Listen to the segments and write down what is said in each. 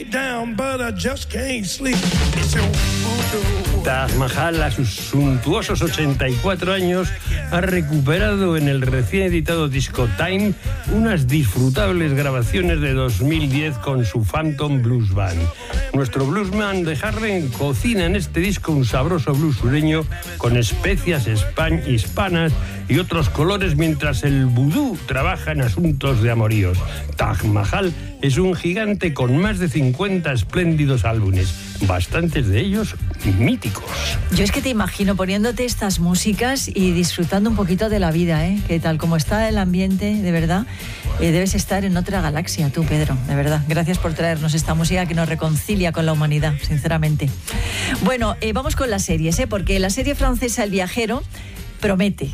me down, but I just can't sleep. It's your voodoo. Taj Mahal, a sus suntuosos 84 años, ha recuperado en el recién editado disco Time unas disfrutables grabaciones de 2010 con su Phantom Blues Band. Nuestro bluesman de Harlem cocina en este disco un sabroso blues sureño con especias hispanas y otros colores, mientras el vudú trabaja en asuntos de amoríos. Taj Mahal es un gigante con más de 50 espléndidos álbumes, bastantes de ellos míticos. Yo es que te imagino poniéndote estas músicas y disfrutando un poquito de la vida, ¿eh? Que tal como está el ambiente, de verdad, debes estar en otra galaxia tú, Pedro, de verdad. Gracias por traernos esta música que nos reconcilia con la humanidad, sinceramente. Bueno, vamos con las series, porque la serie francesa El Viajero promete,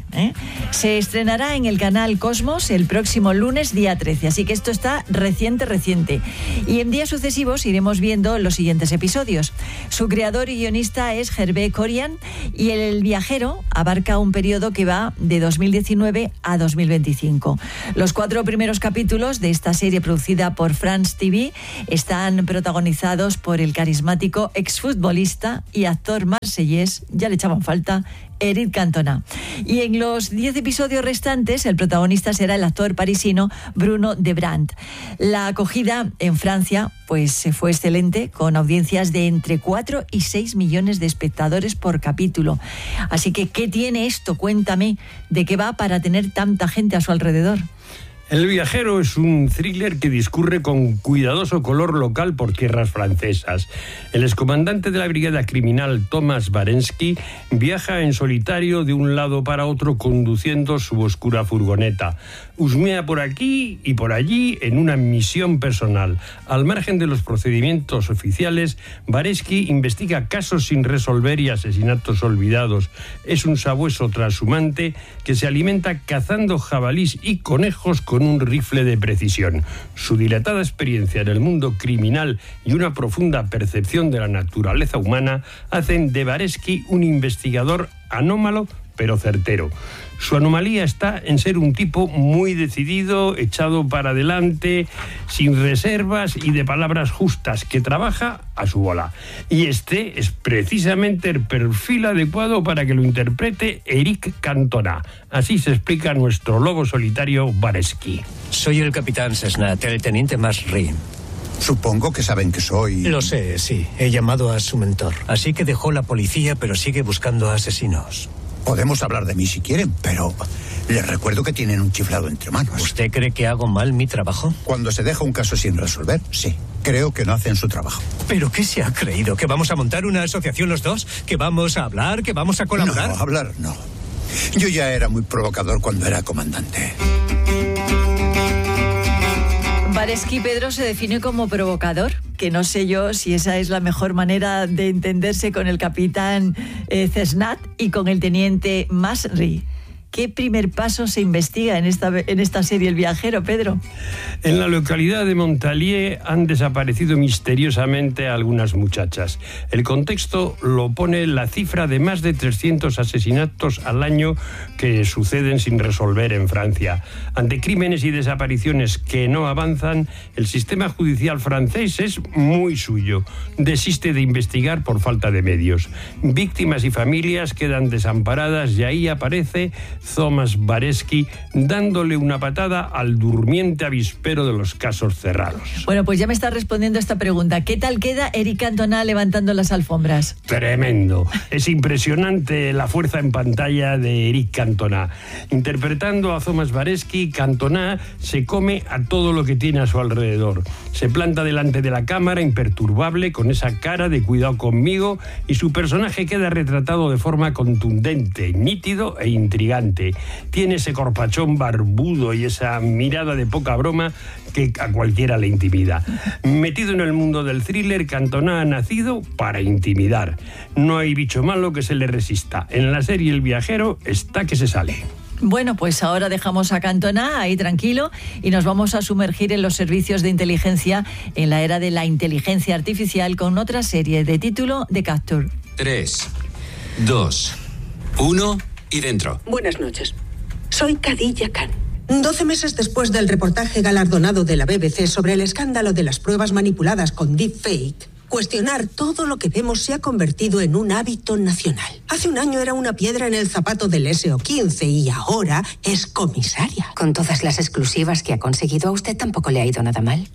se estrenará en el canal Cosmos el próximo lunes, día 13, así que esto está reciente. Y en días sucesivos iremos viendo los siguientes episodios. Su creador y guionista es Hervé Corian y El Viajero abarca un periodo que va de 2019 a 2025. Los 4 primeros capítulos de esta serie producida por France TV están protagonizados por el carismático exfutbolista y actor marsellés, ya le echaban falta, Eric Cantona. Y en los 10 episodios restantes, el protagonista será el actor parisino Bruno Debrant. La acogida en Francia pues fue excelente, con audiencias de entre 4 y 6 millones de espectadores por capítulo. Así que, ¿qué tiene esto? Cuéntame, ¿de qué va para tener tanta gente a su alrededor? El Viajero es un thriller que discurre con cuidadoso color local por tierras francesas. El excomandante de la brigada criminal Thomas Varensky viaja en solitario de un lado para otro conduciendo su oscura furgoneta. Husmea por aquí y por allí en una misión personal. Al margen de los procedimientos oficiales, Varensky investiga casos sin resolver y asesinatos olvidados. Es un sabueso trashumante que se alimenta cazando jabalís y conejos con un rifle de precisión. Su dilatada experiencia en el mundo criminal y una profunda percepción de la naturaleza humana hacen de Varensky un investigador anómalo pero certero. Su anomalía está en ser un tipo muy decidido, echado para adelante, sin reservas y de palabras justas, que trabaja a su bola. Y este es precisamente el perfil adecuado para que lo interprete Eric Cantona. Así se explica nuestro lobo solitario Varensky. Soy el capitán Cesnat, el teniente Masri. Supongo que saben que soy... Lo sé, sí. He llamado a su mentor. Así que dejó la policía, pero sigue buscando asesinos. Podemos hablar de mí si quieren, pero les recuerdo que tienen un chiflado entre manos. ¿Usted cree que hago mal mi trabajo? Cuando se deja un caso sin resolver, sí. Creo que no hacen su trabajo. ¿Pero qué se ha creído? ¿Que vamos a montar una asociación los dos? ¿Que vamos a hablar? ¿Que vamos a colaborar? No, hablar no. Yo ya era muy provocador cuando era comandante. Varensky, Pedro, se define como provocador, que no sé yo si esa es la mejor manera de entenderse con el capitán Cesnat y con el teniente Masri. ¿Qué primer paso se investiga en esta serie El Viajero, Pedro? En la localidad de Montalier han desaparecido misteriosamente algunas muchachas. El contexto lo pone la cifra de más de 300 asesinatos al año que suceden sin resolver en Francia. Ante crímenes y desapariciones que no avanzan, el sistema judicial francés es muy suyo. Desiste de investigar por falta de medios. Víctimas y familias quedan desamparadas y ahí aparece Thomas Varensky dándole una patada al durmiente avispero de los casos cerrados. Bueno, pues ya me está respondiendo esta pregunta. ¿Qué tal queda Eric Cantona levantando las alfombras? Tremendo. Es impresionante la fuerza en pantalla de Eric Cantona. Interpretando a Thomas Varensky, Cantona se come a todo lo que tiene a su alrededor. Se planta delante de la cámara imperturbable, con esa cara de cuidado conmigo, y su personaje queda retratado de forma contundente, nítido e intrigante. Tiene ese corpachón barbudo y esa mirada de poca broma que a cualquiera le intimida. Metido en el mundo del thriller, Cantona ha nacido para intimidar. No hay bicho malo que se le resista. En la serie El Viajero está que se sale. Bueno, pues ahora dejamos a Cantona ahí tranquilo y nos vamos a sumergir en los servicios de inteligencia en la era de la inteligencia artificial con otra serie de título The Capture. 3, 2, 1... y dentro. Buenas noches. Soy Khadija Khan. 12 meses después del reportaje galardonado de la BBC sobre el escándalo de las pruebas manipuladas con deepfake, cuestionar todo lo que vemos se ha convertido en un hábito nacional. Hace un año era una piedra en el zapato del SO15 y ahora es comisaria. Con todas las exclusivas que ha conseguido, a usted tampoco le ha ido nada mal.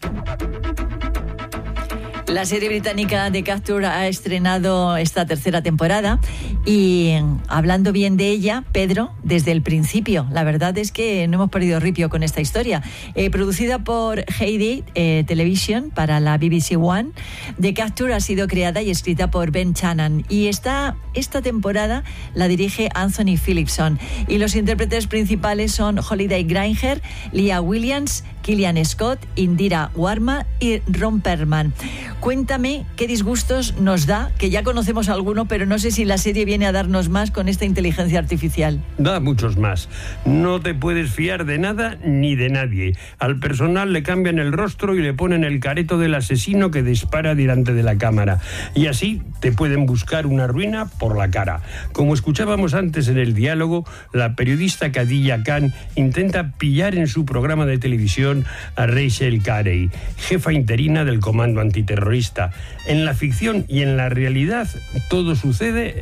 La serie británica The Capture ha estrenado esta tercera temporada y hablando bien de ella, Pedro, desde el principio, la verdad es que no hemos perdido ripio con esta historia. Producida por Heidi Television para la BBC One, The Capture ha sido creada y escrita por Ben Shannon y esta temporada la dirige Anthony Phillipson y los intérpretes principales son Holliday Grainger, Leah Williams, Killian Scott, Indira Varma y Ron Perlman. Cuéntame qué disgustos nos da, que ya conocemos alguno, pero no sé si la serie viene a darnos más con esta inteligencia artificial. Da muchos más. No te puedes fiar de nada ni de nadie. Al personal le cambian el rostro y le ponen el careto del asesino que dispara delante de la cámara. Y así te pueden buscar una ruina por la cara. Como escuchábamos antes en el diálogo, la periodista Khadija Khan intenta pillar en su programa de televisión a Rachel Carey, jefa interina del Comando Antiterrorista. En la ficción y en la realidad todo sucede